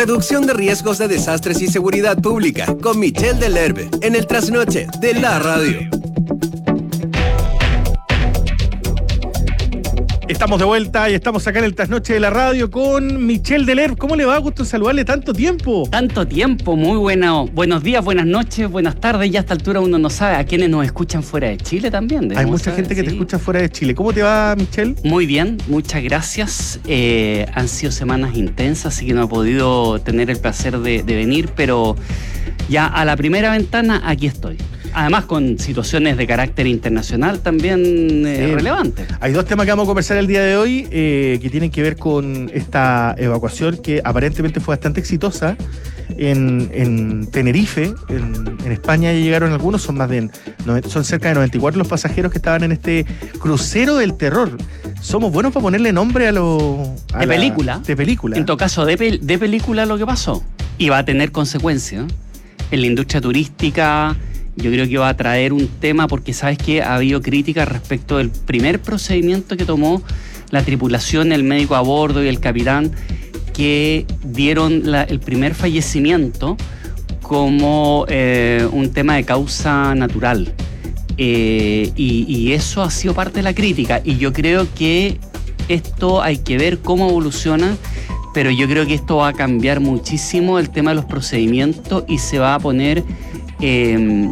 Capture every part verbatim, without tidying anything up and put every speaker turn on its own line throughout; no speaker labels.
Reducción de riesgos de desastres y seguridad pública con Michel Delerbe en el Trasnoche de la Radio.
Estamos de vuelta y estamos acá en el Trasnoche de la Radio con Michel Delerbe. ¿Cómo le va? Gusto saludarle. ¿Tanto tiempo?
Tanto tiempo, muy bueno. Buenos días, buenas noches, buenas tardes. Ya a esta altura uno no sabe a quienes nos escuchan fuera de Chile también.
Hay mucha
saber,
gente que
sí.
te escucha fuera de Chile. ¿Cómo te va, Michel?
Muy bien, muchas gracias. Eh, han sido semanas intensas, así que no he podido tener el placer de, de venir, pero ya a la primera ventana aquí estoy. Además con situaciones de carácter internacional también eh,
sí.
relevantes.
Hay dos temas que vamos a conversar el día de hoy eh, que tienen que ver con esta evacuación que aparentemente fue bastante exitosa en, en Tenerife. En, en España ya llegaron algunos, son más de son cerca de noventa y cuatro los pasajeros que estaban en este crucero del terror. Somos buenos para ponerle nombre a lo... A
de
la,
película.
De película.
En todo caso, de, pel- de película lo que pasó. Y va a tener consecuencias en la industria turística. Yo creo que va a traer un tema porque sabes que ha habido críticas respecto del primer procedimiento que tomó la tripulación, el médico a bordo y el capitán, que dieron la, el primer fallecimiento como eh, un tema de causa natural. Eh, y, y eso ha sido parte de la crítica. Y yo creo que esto hay que ver cómo evoluciona, pero yo creo que esto va a cambiar muchísimo el tema de los procedimientos y se va a poner... Eh,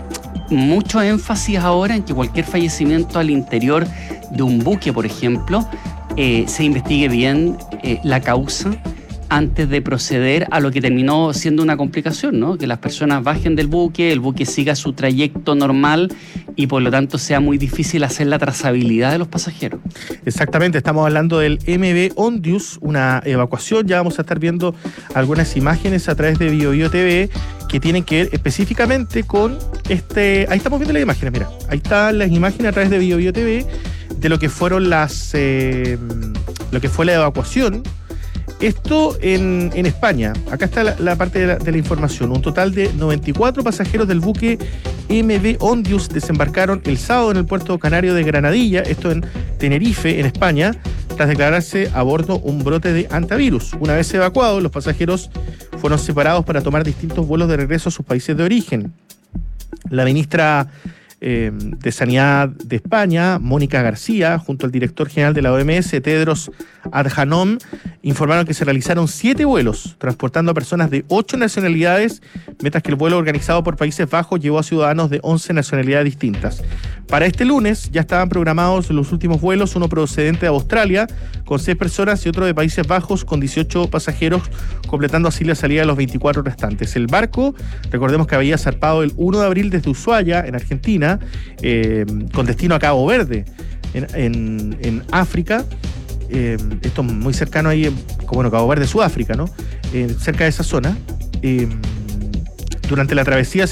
mucho énfasis ahora en que cualquier fallecimiento al interior de un buque, por ejemplo, eh, se investigue bien eh, la causa antes de proceder a lo que terminó siendo una complicación, ¿no? Que las personas bajen del buque, el buque siga su trayecto normal y por lo tanto sea muy difícil hacer la trazabilidad de los pasajeros.
Exactamente, estamos hablando del M V Ondius, una evacuación. Ya vamos a estar viendo algunas imágenes a través de Bio Bio T V que tienen que ver específicamente con este... Ahí estamos viendo las imágenes, mira. Ahí están las imágenes a través de Bio Bio T V de lo que fueron las... Eh, lo que fue la evacuación. Esto en, en España. Acá está la, la parte de la, de la información. Un total de noventa y cuatro pasajeros del buque M V Ondius desembarcaron el sábado en el puerto canario de Granadilla, esto en Tenerife, en España, tras declararse a bordo un brote de hantavirus. Una vez evacuados, los pasajeros fueron separados para tomar distintos vuelos de regreso a sus países de origen. La ministra Eh, de Sanidad de España, Mónica García, junto al director general de la O M S, Tedros Adhanom, informaron que se realizaron siete vuelos transportando a personas de ocho nacionalidades, mientras que el vuelo organizado por Países Bajos llevó a ciudadanos de once nacionalidades distintas. Para este lunes ya estaban programados los últimos vuelos, uno procedente de Australia con seis personas y otro de Países Bajos con dieciocho pasajeros, completando así la salida de los veinticuatro restantes. El barco, recordemos que había zarpado el primero de abril desde Ushuaia, en Argentina, Eh, con destino a Cabo Verde, en, en, en África. Eh, esto muy cercano ahí, como bueno, Cabo Verde, Sudáfrica, ¿no? Eh, cerca de esa zona. Eh, durante la travesía